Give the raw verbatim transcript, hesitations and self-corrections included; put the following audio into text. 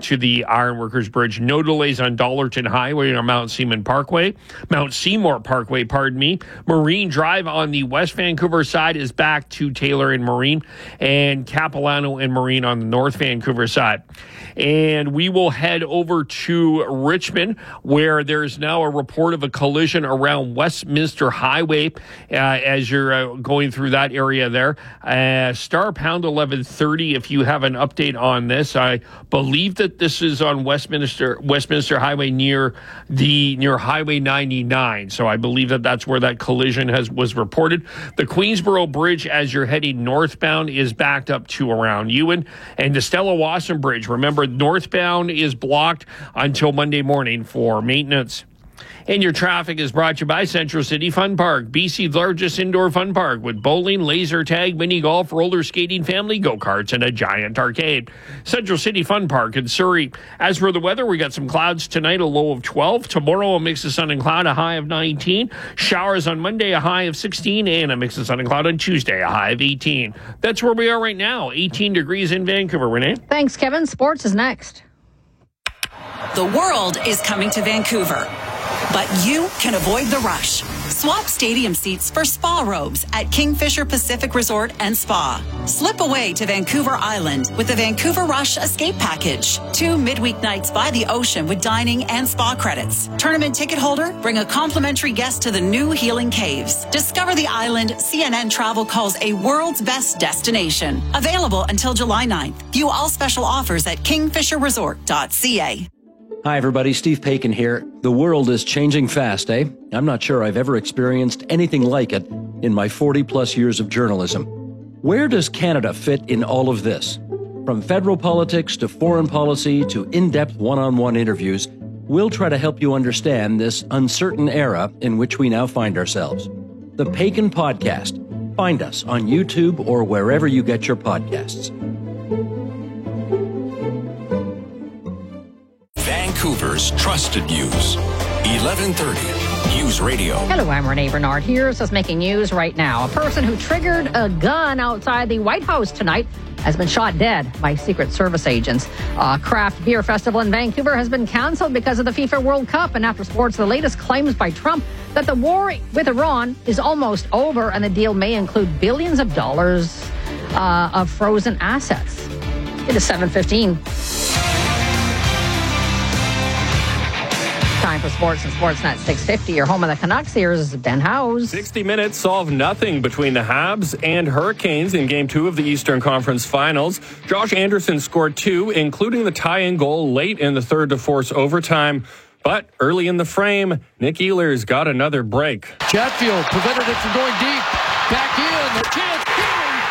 to the Ironworkers Bridge. No delays on Dollarton Highway or Mount Seaman Parkway. Mount Seymour Parkway, pardon me. Marine Drive on the West Vancouver side is back to Taylor and Marine, and Capilano and Marine on the North Vancouver side. And we will head over to Richmond, where there's now a report of a collision around Westminster Highway uh, as you're uh, going through that area there. Uh, star pound eleven thirty if you have an update on this. I believe that this is on Westminster Westminster Highway near the near Highway ninety-nine. So I believe that that's where that collision has was reported. The Queensboro Bridge, as you're heading northbound, is backed up to around Ewan. And the Stella Wasson Bridge, remember, northbound is blocked until Monday morning for maintenance. And your traffic is brought to you by Central City Fun Park, B C's largest indoor fun park with bowling, laser tag, mini golf, roller skating, family go-karts, and a giant arcade. Central City Fun Park in Surrey. As for the weather, we got some clouds tonight, a low of twelve. Tomorrow, a mix of sun and cloud, a high of nineteen. Showers on Monday, a high of sixteen. And a mix of sun and cloud on Tuesday, a high of eighteen. That's where we are right now, eighteen degrees in Vancouver. Renee? Thanks, Kevin. Sports is next. The world is coming to Vancouver, but you can avoid the rush. Swap stadium seats for spa robes at Kingfisher Pacific Resort and Spa. Slip away to Vancouver Island with the Vancouver Rush Escape Package. Two midweek nights by the ocean with dining and spa credits. Tournament ticket holder, bring a complimentary guest to the new Healing Caves. Discover the island C N N Travel calls a world's best destination. Available until July ninth. View all special offers at kingfisher resort dot c a. Hi, everybody. Steve Paikin here. The world is changing fast, eh? I'm not sure I've ever experienced anything like it in my forty-plus years of journalism. Where does Canada fit in all of this? From federal politics to foreign policy to in-depth one-on-one interviews, we'll try to help you understand this uncertain era in which we now find ourselves. The Paikin Podcast. Find us on YouTube or wherever you get your podcasts. Vancouver's trusted news. eleven thirty News Radio. Hello, I'm Renee Bernard. Here's what's making news right now. A person who triggered a gun outside the White House tonight has been shot dead by Secret Service agents. A craft beer festival in Vancouver has been canceled because of the FIFA World Cup. And after sports, the latest claims by Trump that the war with Iran is almost over and the deal may include billions of dollars uh, of frozen assets. It is seven fifteen. Time for sports and Sportsnet six fifty. Your home of the Canucks. Here's Ben Howes. sixty minutes solved nothing between the Habs and Hurricanes in Game two of the Eastern Conference Finals. Josh Anderson scored two, including the tie-in goal late in the third to force overtime. But early in the frame, Nick Ehlers got another break. Chatfield prevented it from going deep. Back in. The chance.